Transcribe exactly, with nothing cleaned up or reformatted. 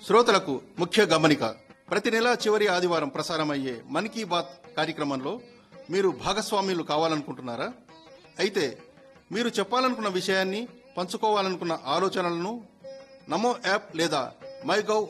శ్రోతలకు ముఖ్య గమనిక. ప్రతి నెల చివరి ఆదివారం ప్రసారమయ్యే మన్ కీ బాత్ కార్యక్రమంలో మీరు భాగస్వామ్యులు కావాలనుకుంటున్నారా? అయితే మీరు చెప్పాలనుకున్న విషయాన్ని, పంచుకోవాలనుకున్న ఆలోచనలను నమో యాప్ లేదా మై గవ్